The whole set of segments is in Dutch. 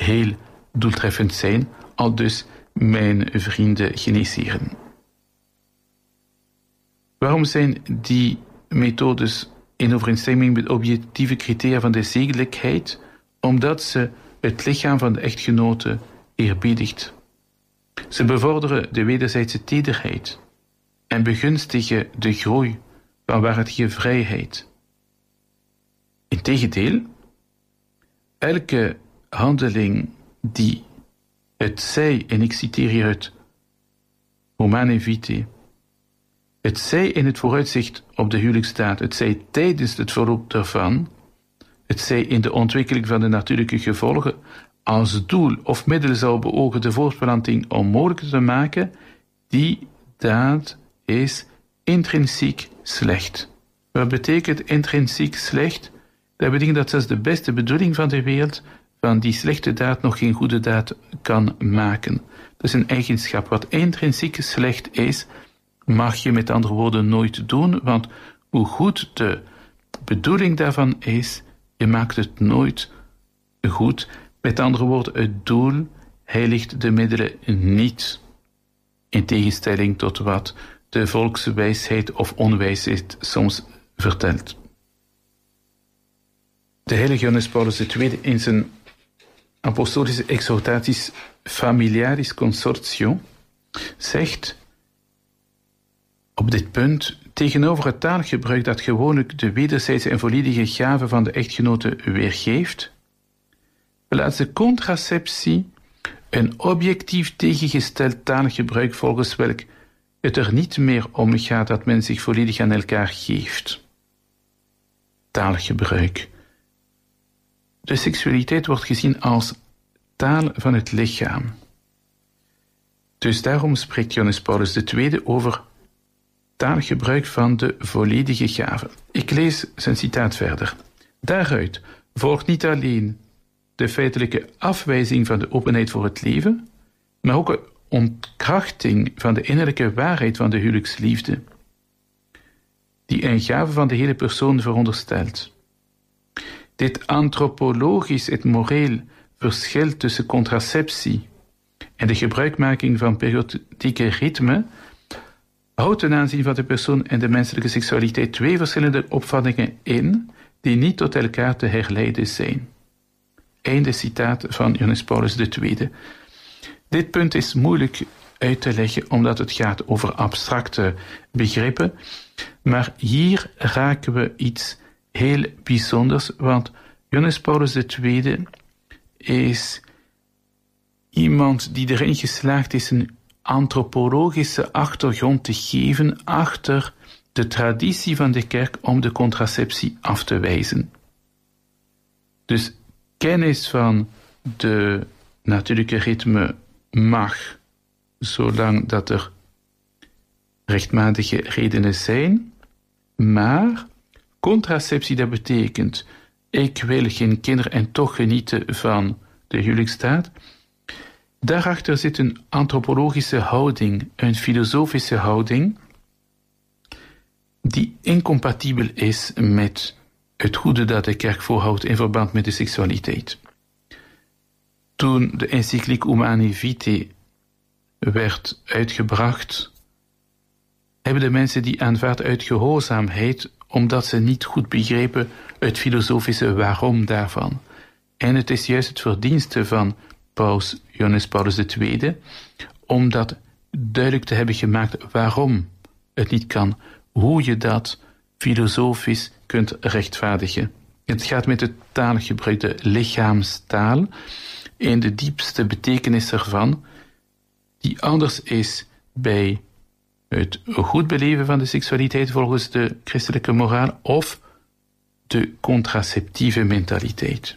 heel doeltreffend zijn, aldus mijn vrienden geneesheren. Waarom zijn die methodes in overeenstemming met objectieve criteria van de zedelijkheid? Omdat ze het lichaam van de echtgenote eerbiedigt. Ze bevorderen de wederzijdse tederheid en begunstigen de groei van waarachtige vrijheid. Integendeel, elke handeling die het zij, en ik citeer hier het Humanae Vitae, het zij in het vooruitzicht op de huwelijksdaad, het zij tijdens het verloop daarvan, het zij in de ontwikkeling van de natuurlijke gevolgen, als doel of middel zou beogen de voortplanting onmogelijk te maken, die daad is intrinsiek slecht. Wat betekent intrinsiek slecht? Dat betekent dat zelfs de beste bedoeling van de wereld van die slechte daad nog geen goede daad kan maken. Dat is een eigenschap. Wat intrinsiek slecht is, mag je met andere woorden nooit doen, want hoe goed de bedoeling daarvan is, je maakt het nooit goed. Met andere woorden, het doel heiligt de middelen niet. In tegenstelling tot wat de volkswijsheid of onwijsheid soms vertelt. De heilige Johannes Paulus II in zijn apostolische exhortaties Familiaris Consortio zegt op dit punt: tegenover het taalgebruik dat gewoonlijk de wederzijdse en volledige gave van de echtgenote weergeeft, plaatst de contraceptie een objectief tegengesteld taalgebruik volgens welk het er niet meer om gaat dat men zich volledig aan elkaar geeft. Taalgebruik. De seksualiteit wordt gezien als taal van het lichaam. Dus daarom spreekt Johannes Paulus II over taalgebruik van de volledige gave. Ik lees zijn citaat verder. Daaruit volgt niet alleen de feitelijke afwijzing van de openheid voor het leven, maar ook een ontkrachting van de innerlijke waarheid van de huwelijksliefde, die een gave van de hele persoon veronderstelt. Dit antropologisch en moreel verschil tussen contraceptie en de gebruikmaking van periodieke ritme houdt ten aanzien van de persoon en de menselijke seksualiteit twee verschillende opvattingen in, die niet tot elkaar te herleiden zijn. Einde citaat van Johannes Paulus II. Dit punt is moeilijk uit te leggen omdat het gaat over abstracte begrippen, maar hier raken we iets heel bijzonders, want Johannes Paulus II is iemand die erin geslaagd is een antropologische achtergrond te geven achter de traditie van de kerk om de contraceptie af te wijzen. Dus kennis van de natuurlijke ritme mag, zolang dat er rechtmatige redenen zijn, maar contraceptie, dat betekent ik wil geen kinderen en toch genieten van de huwelijksdaad. Daarachter zit een antropologische houding, een filosofische houding, die incompatibel is met het goede dat de kerk voorhoudt in verband met de seksualiteit. Toen de encycliek Humanae Vitae werd uitgebracht, hebben de mensen die aanvaard uit gehoorzaamheid, omdat ze niet goed begrepen het filosofische waarom daarvan. En het is juist het verdienste van Paus Johannes Paulus II om dat duidelijk te hebben gemaakt waarom het niet kan, hoe je dat filosofisch kunt rechtvaardigen. Het gaat met het taalgebruik, de lichaamstaal, in de diepste betekenis ervan, die anders is bij het goed beleven van de seksualiteit volgens de christelijke moraal of de contraceptieve mentaliteit.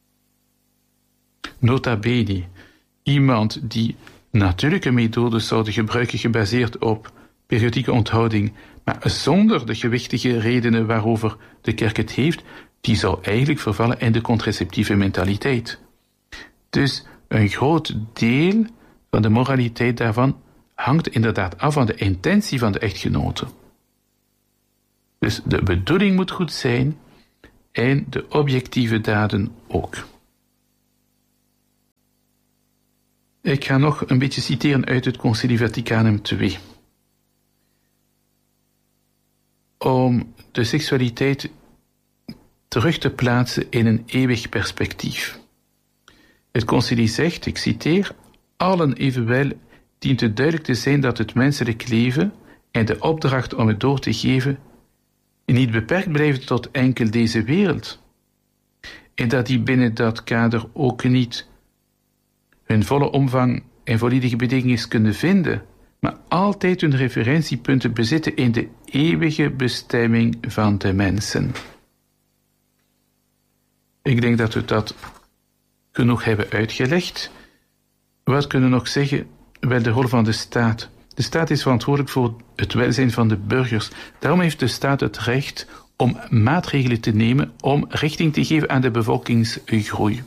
Nota bene, iemand die natuurlijke methodes zouden gebruiken gebaseerd op periodieke onthouding, maar zonder de gewichtige redenen waarover de kerk het heeft, die zou eigenlijk vervallen in de contraceptieve mentaliteit. Dus een groot deel van de moraliteit daarvan hangt inderdaad af van de intentie van de echtgenote. Dus de bedoeling moet goed zijn en de objectieve daden ook. Ik ga nog een beetje citeren uit het Concilie Vaticanum II. Om de seksualiteit terug te plaatsen in een eeuwig perspectief. Het concilie zegt, ik citeer, allen evenwel dient het duidelijk te zijn dat het menselijk leven en de opdracht om het door te geven niet beperkt blijven tot enkel deze wereld. En dat die binnen dat kader ook niet hun volle omvang en volledige betekenis kunnen vinden, maar altijd hun referentiepunten bezitten in de eeuwige bestemming van de mensen. Ik denk dat we dat genoeg hebben uitgelegd. Wat kunnen we nog zeggen? Wel, de rol van de staat. De staat is verantwoordelijk voor het welzijn van de burgers. Daarom heeft de staat het recht om maatregelen te nemen om richting te geven aan de bevolkingsgroei.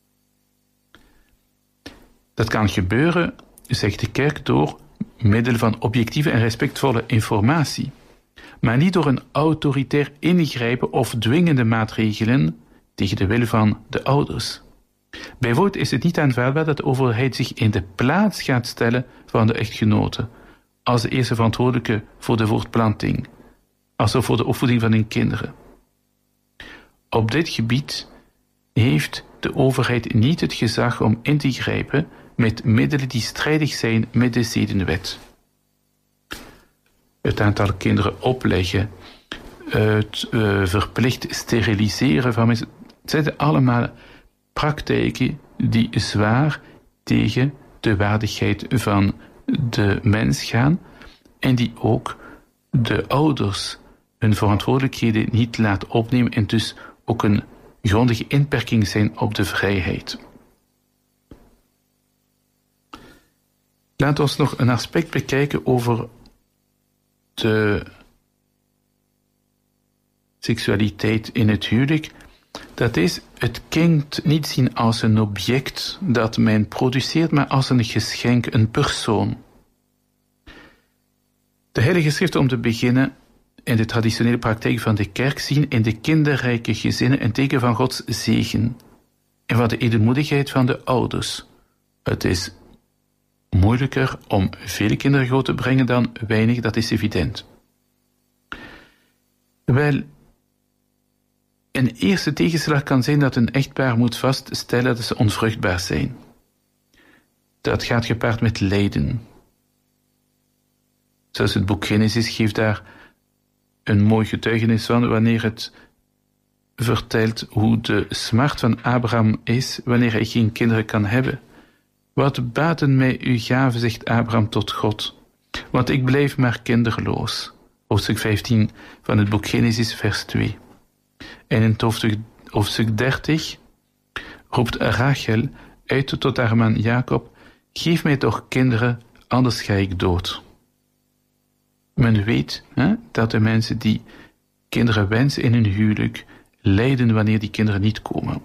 Dat kan gebeuren, zegt de kerk, door middel van objectieve en respectvolle informatie, maar niet door een autoritair ingrijpen of dwingende maatregelen tegen de wil van de ouders. Bijvoorbeeld is het niet aanvaardbaar dat de overheid zich in de plaats gaat stellen van de echtgenote, als de eerste verantwoordelijke voor de voortplanting, als ook voor de opvoeding van hun kinderen. Op dit gebied heeft de overheid niet het gezag om in te grijpen met middelen die strijdig zijn met de zedenwet. Het aantal kinderen opleggen, het verplicht steriliseren van mensen, het zijn allemaal praktijken die zwaar tegen de waardigheid van de mens gaan en die ook de ouders hun verantwoordelijkheden niet laten opnemen en dus ook een grondige inperking zijn op de vrijheid. Laat ons nog een aspect bekijken over de seksualiteit in het huwelijk. Dat is het kind niet zien als een object dat men produceert, maar als een geschenk, een persoon. De Heilige Schrift, om te beginnen, in de traditionele praktijk van de kerk zien in de kinderrijke gezinnen een teken van Gods zegen en van de edelmoedigheid van de ouders. Het is moeilijker om vele kinderen groot te brengen dan weinig, dat is evident. Wel, een eerste tegenslag kan zijn dat een echtpaar moet vaststellen dat ze onvruchtbaar zijn. Dat gaat gepaard met lijden. Zoals het boek Genesis geeft daar een mooi getuigenis van wanneer het vertelt hoe de smart van Abraham is wanneer hij geen kinderen kan hebben. Wat baten mij uw gaven, zegt Abraham tot God, want ik blijf maar kinderloos. Hoofdstuk 15 van het boek Genesis, vers 2. En in het hoofdstuk 30 roept Rachel uit tot haar man Jacob, geef mij toch kinderen, anders ga ik dood. Men weet dat de mensen die kinderen wensen in hun huwelijk, lijden wanneer die kinderen niet komen.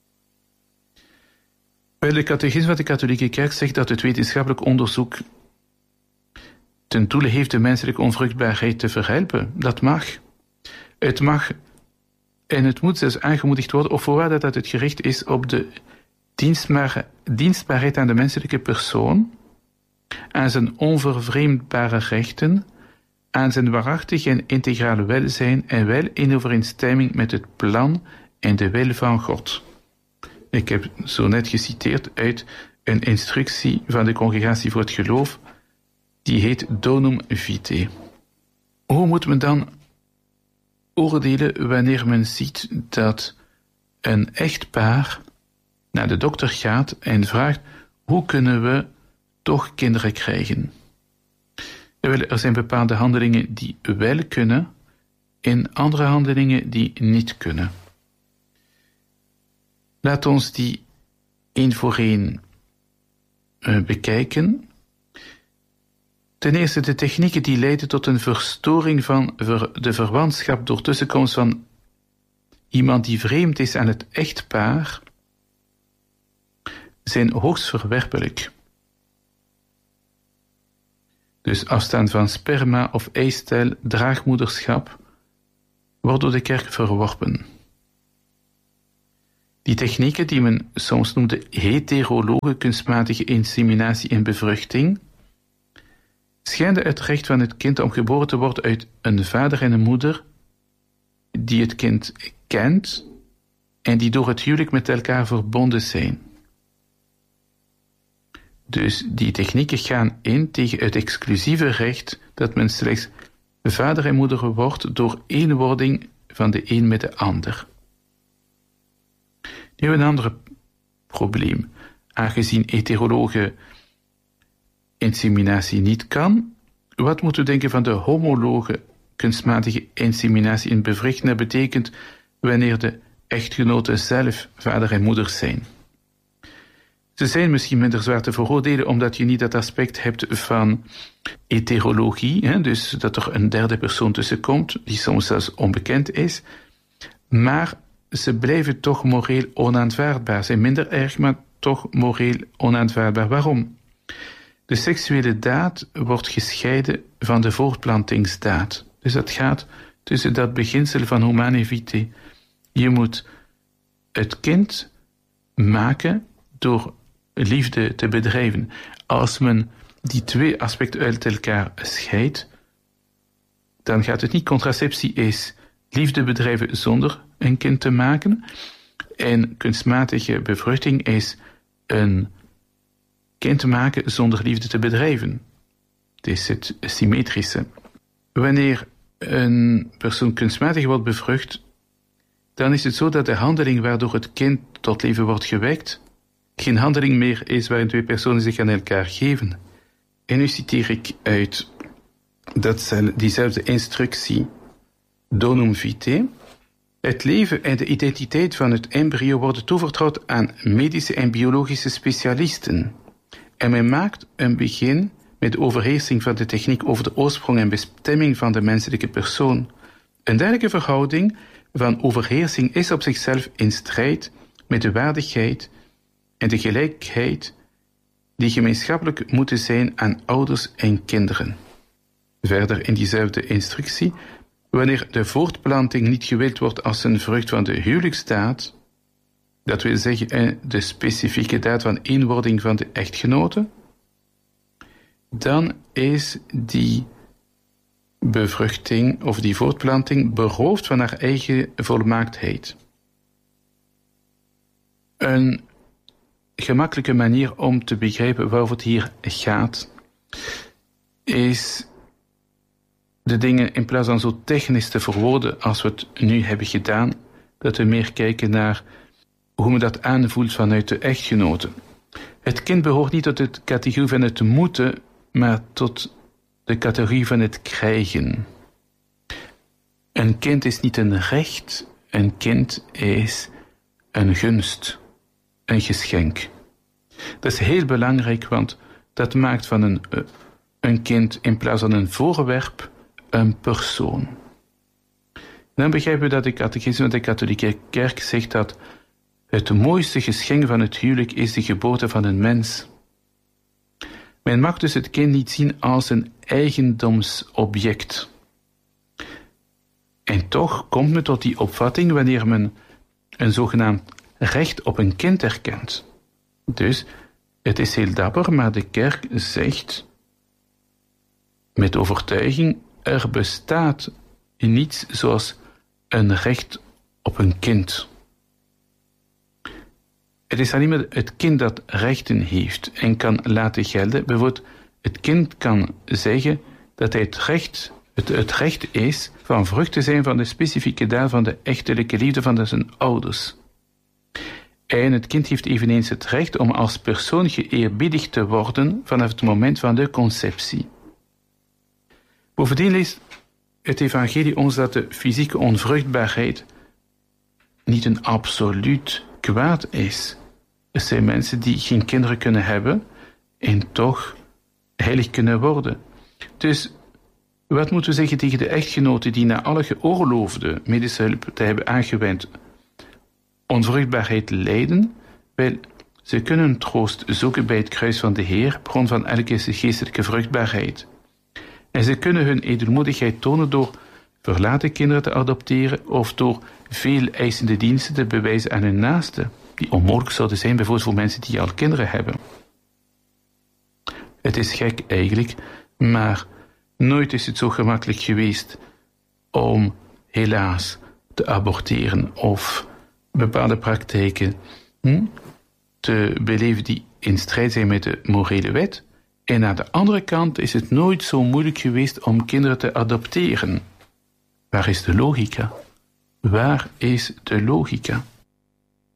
Wel, de catechisme van de katholieke kerk zegt dat het wetenschappelijk onderzoek ten doel heeft de menselijke onvruchtbaarheid te verhelpen. Dat mag. Het mag en het moet zelfs aangemoedigd worden, op voorwaarde dat het gericht is op de dienstbaarheid aan de menselijke persoon, aan zijn onvervreemdbare rechten, aan zijn waarachtig en integrale welzijn en wel in overeenstemming met het plan en de wil van God. Ik heb zo net geciteerd uit een instructie van de Congregatie voor het Geloof, die heet Donum Vitae. Hoe moet men dan oordelen wanneer men ziet dat een echtpaar naar de dokter gaat en vraagt, hoe kunnen we toch kinderen krijgen? Er zijn bepaalde handelingen die wel kunnen en andere handelingen die niet kunnen. Laat ons die één voor één bekijken. Ten eerste de technieken die leiden tot een verstoring van de verwantschap door tussenkomst van iemand die vreemd is aan het echtpaar, zijn hoogst verwerpelijk. Dus afstaan van sperma of eicel, draagmoederschap, wordt door de kerk verworpen. Die technieken die men soms noemde heterologe kunstmatige inseminatie en bevruchting, schenden het recht van het kind om geboren te worden uit een vader en een moeder die het kind kent en die door het huwelijk met elkaar verbonden zijn. Dus die technieken gaan in tegen het exclusieve recht dat men slechts vader en moeder wordt door eenwording van de een met de ander. Nu een ander probleem. Aangezien heterologe inseminatie niet kan, wat moeten we denken van de homologe kunstmatige inseminatie en bevruchting? Dat betekent wanneer de echtgenoten zelf vader en moeder zijn. Ze zijn misschien minder zwaar te veroordelen omdat je niet dat aspect hebt van heterologie, dus dat er een derde persoon tussen komt, die soms zelfs onbekend is, maar ze blijven toch moreel onaanvaardbaar. Zijn minder erg, maar toch moreel onaanvaardbaar. Waarom? De seksuele daad wordt gescheiden van de voortplantingsdaad. Dus dat gaat tussen dat beginsel van humane vitae. Je moet het kind maken door liefde te bedrijven. Als men die twee aspecten uit elkaar scheidt, dan gaat het niet. Contraceptie is liefde bedrijven zonder een kind te maken. En kunstmatige bevruchting is een kind maken zonder liefde te bedrijven. Het is het symmetrische. Wanneer een persoon kunstmatig wordt bevrucht, dan is het zo dat de handeling waardoor het kind tot leven wordt gewekt, geen handeling meer is waarin twee personen zich aan elkaar geven. En nu citeer ik uit diezelfde instructie Donum Vitae. Het leven en de identiteit van het embryo worden toevertrouwd aan medische en biologische specialisten. En men maakt een begin met de overheersing van de techniek over de oorsprong en bestemming van de menselijke persoon. Een dergelijke verhouding van overheersing is op zichzelf in strijd met de waardigheid en de gelijkheid die gemeenschappelijk moeten zijn aan ouders en kinderen. Verder in diezelfde instructie, wanneer de voortplanting niet gewild wordt als een vrucht van de huwelijksdaad, dat wil zeggen de specifieke daad van eenwording van de echtgenoten, dan is die bevruchting of die voortplanting beroofd van haar eigen volmaaktheid. Een gemakkelijke manier om te begrijpen waarover het hier gaat, is de dingen in plaats van zo technisch te verwoorden als we het nu hebben gedaan, dat we meer kijken naar hoe men dat aanvoelt vanuit de echtgenoten. Het kind behoort niet tot de categorie van het moeten, maar tot de categorie van het krijgen. Een kind is niet een recht, een kind is een gunst, een geschenk. Dat is heel belangrijk, want dat maakt van een kind in plaats van een voorwerp een persoon. Dan begrijpen we dat de catechisme van de katholieke kerk zegt dat het mooiste geschenk van het huwelijk is de geboorte van een mens. Men mag dus het kind niet zien als een eigendomsobject. En toch komt men tot die opvatting wanneer men een zogenaamd recht op een kind erkent. Dus het is heel dapper, maar de kerk zegt met overtuiging, er bestaat niets zoals een recht op een kind. Het is alleen maar het kind dat rechten heeft en kan laten gelden. Bijvoorbeeld, het kind kan zeggen dat hij het recht is van vrucht te zijn van de specifieke daad van de echtelijke liefde van zijn ouders. En het kind heeft eveneens het recht om als persoon geëerbiedigd te worden vanaf het moment van de conceptie. Bovendien leest het evangelie ons dat de fysieke onvruchtbaarheid niet een absoluut kwaad is. Er zijn mensen die geen kinderen kunnen hebben en toch heilig kunnen worden. Dus wat moeten we zeggen tegen de echtgenoten die na alle geoorloofde medische hulp te hebben aangewend onvruchtbaarheid lijden? Wel, ze kunnen troost zoeken bij het kruis van de Heer, bron van elke geestelijke vruchtbaarheid. En ze kunnen hun edelmoedigheid tonen door verlaten kinderen te adopteren of door veel eisende diensten te bewijzen aan hun naasten, die onmogelijk zouden zijn bijvoorbeeld voor mensen die al kinderen hebben. Het is gek eigenlijk, maar nooit is het zo gemakkelijk geweest om helaas te aborteren of bepaalde praktijken te beleven die in strijd zijn met de morele wet. En aan de andere kant is het nooit zo moeilijk geweest om kinderen te adopteren. Waar is de logica? Waar is de logica?